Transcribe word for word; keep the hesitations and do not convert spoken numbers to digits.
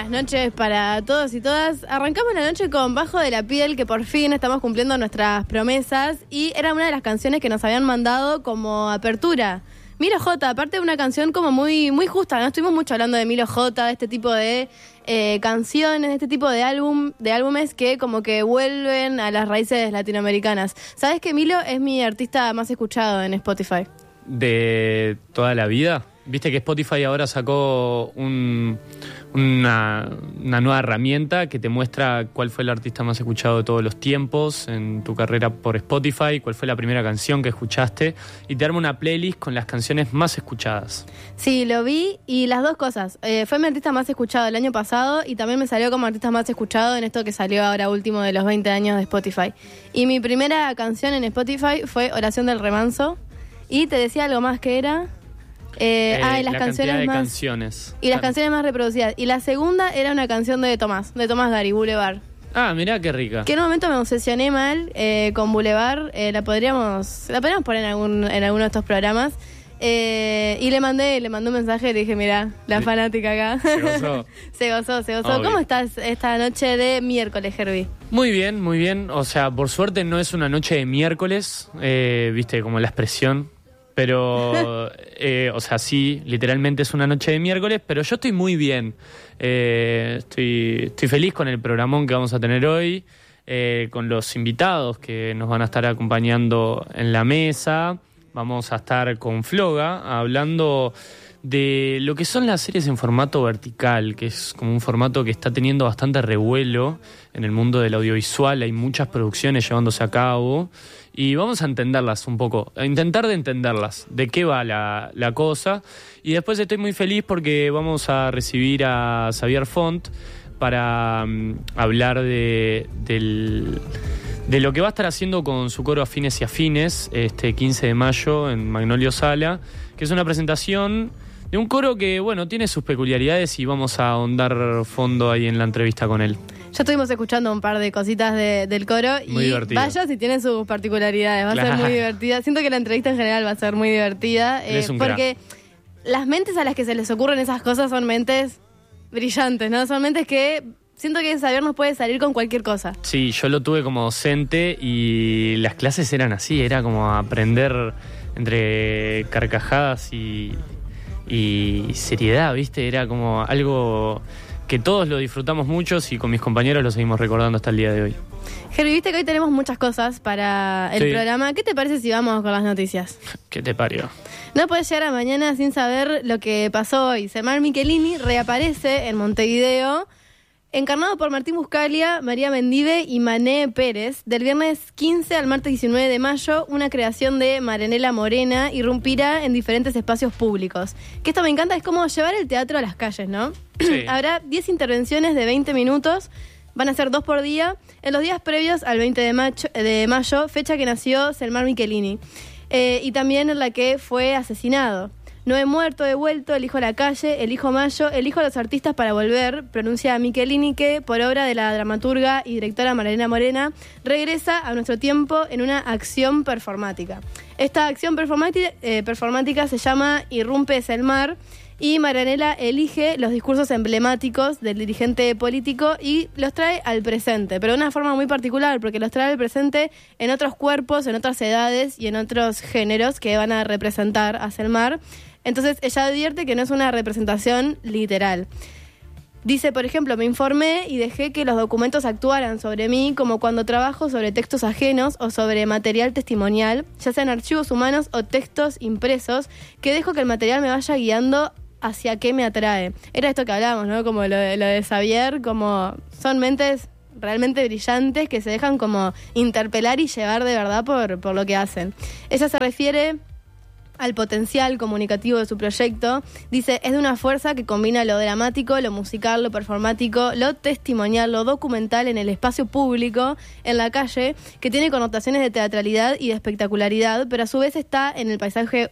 buenas noches para todos y todas. Arrancamos la noche con Bajo de la Piel, que por fin estamos cumpliendo nuestras promesas, y era una de las canciones que nos habían mandado como apertura. Milo J, aparte de una canción como muy muy justa, ¿no? Estuvimos mucho hablando de Milo J, de este tipo de eh, canciones, de este tipo de álbum, de álbumes que como que vuelven a las raíces latinoamericanas. ¿Sabes que Milo es mi artista más escuchado en Spotify? ¿De toda la vida? Viste que Spotify ahora sacó un, una, una nueva herramienta que te muestra cuál fue el artista más escuchado de todos los tiempos en tu carrera por Spotify, cuál fue la primera canción que escuchaste, y te arma una playlist con las canciones más escuchadas. Sí, lo vi, y las dos cosas. Eh, fue mi artista más escuchado el año pasado, y también me salió como artista más escuchado en esto que salió ahora último de los veinte años de Spotify. Y mi primera canción en Spotify fue Oración del Remanso, y te decía algo más que era... Eh, eh, ah, y las la canciones cantidad de más, canciones. Y las canciones más reproducidas. Y la segunda era una canción de Tomás, de Tomás Gari, Boulevard. Ah, mirá qué rica. Que en un momento me obsesioné mal eh, con Boulevard. Eh, la podríamos la podríamos poner en, algún, en alguno de estos programas. Eh, y le mandé le mandé un mensaje y le dije, mirá, la fanática acá. ¿Se gozó? se gozó, se gozó. Obvio. ¿Cómo estás esta noche de miércoles, Herbie? Muy bien, muy bien. O sea, por suerte no es una noche de miércoles, eh, viste, como la expresión. Pero, eh, o sea, sí, literalmente es una noche de miércoles, pero yo estoy muy bien. Eh, estoy, estoy feliz con el programón que vamos a tener hoy, eh, con los invitados que nos van a estar acompañando en la mesa. Vamos a estar con Floga hablando de lo que son las series en formato vertical, que es como un formato que está teniendo bastante revuelo en el mundo del audiovisual. Hay muchas producciones llevándose a cabo y vamos a entenderlas un poco, a intentar de entenderlas, de qué va la, la cosa. Y después estoy muy feliz porque vamos a recibir a Xavier Font para um, hablar de, del, de lo que va a estar haciendo con su coro Afines y Afines este quince de mayo en Magnolio Sala, que es una presentación de un coro que, bueno, tiene sus peculiaridades y vamos a ahondar fondo ahí en la entrevista con él. Ya estuvimos escuchando un par de cositas de, del coro muy y divertido. Vaya si tiene sus particularidades, va claro. a ser muy divertida. Siento que la entrevista en general va a ser muy divertida eh, porque crack. Las mentes a las que se les ocurren esas cosas son mentes brillantes, ¿no? Son mentes que siento que Xavier nos puede salir con cualquier cosa. Sí, yo lo tuve como docente y las clases eran así, era como aprender entre carcajadas y, y seriedad, ¿viste? Era como algo que todos lo disfrutamos mucho y con mis compañeros lo seguimos recordando hasta el día de hoy. Jerry, viste que hoy tenemos muchas cosas para el sí. programa. ¿Qué te parece si vamos con las noticias? ¿Qué te parió? No podés llegar a mañana sin saber lo que pasó hoy. Selmar Michelini reaparece en Montevideo, encarnado por Martín Buscalia, María Mendive y Mané Pérez. Del viernes quince al martes diecinueve de mayo, una creación de Marianela Morena irrumpirá en diferentes espacios públicos. Que esto me encanta, es como llevar el teatro a las calles, ¿no? Sí. Habrá diez intervenciones de veinte minutos, van a ser dos por día, en los días previos al veinte de mayo, de mayo fecha que nació Selmar Michelini, eh, y también en la que fue asesinado. No he muerto, he vuelto, elijo la calle, elijo Mayo, elijo a los artistas para volver, pronuncia Michelini, que, por obra de la dramaturga y directora Marianela Morena, regresa a nuestro tiempo en una acción performática. Esta acción performática, eh, performática se llama Irrumpe Selmar, y Marianela elige los discursos emblemáticos del dirigente político y los trae al presente, pero de una forma muy particular, porque los trae al presente en otros cuerpos, en otras edades y en otros géneros que van a representar a Selmar. Entonces ella advierte que no es una representación literal. Dice, por ejemplo, me informé y dejé que los documentos actuaran sobre mí como cuando trabajo sobre textos ajenos o sobre material testimonial, ya sean archivos humanos o textos impresos, que dejo que el material me vaya guiando hacia qué me atrae. Era esto que hablábamos, ¿no? Como lo de, lo de Xavier, como son mentes realmente brillantes que se dejan como interpelar y llevar de verdad por, por lo que hacen. Ella se refiere al potencial comunicativo de su proyecto. Dice, es de una fuerza que combina lo dramático, lo musical, lo performático, lo testimonial, lo documental en el espacio público, en la calle, que tiene connotaciones de teatralidad y de espectacularidad, pero a su vez está en el paisaje